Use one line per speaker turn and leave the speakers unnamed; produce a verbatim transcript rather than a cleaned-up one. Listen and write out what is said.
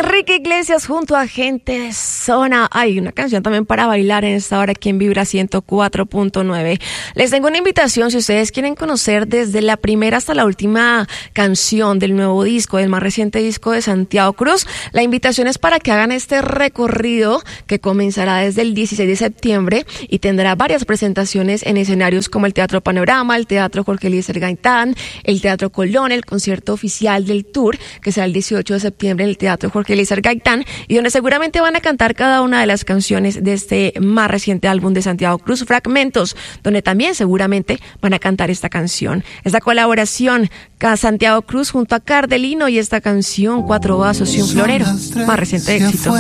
Enrique Iglesias junto a Gente de Zona. Hay una canción también para bailar en esta hora aquí en Vibra ciento cuatro punto nueve. Les tengo una invitación si ustedes quieren conocer desde la primera hasta la última canción del nuevo disco, del más reciente disco de Santiago Cruz. La invitación es para que hagan este recorrido que comenzará desde el dieciséis de septiembre y tendrá varias presentaciones en escenarios como el Teatro Panorama, el Teatro Jorge Eliezer Gaitán, el Teatro Colón, el concierto oficial del tour que será el dieciocho de septiembre en el Teatro Jorge Eliezer Gaitán, y donde seguramente van a cantar cada una de las canciones de este más reciente álbum de Santiago Cruz, Fragmentos, donde también seguramente van a cantar esta canción. Esta colaboración a Santiago Cruz junto a Cardelino y esta canción Cuatro Vasos y un Florero, más reciente éxito.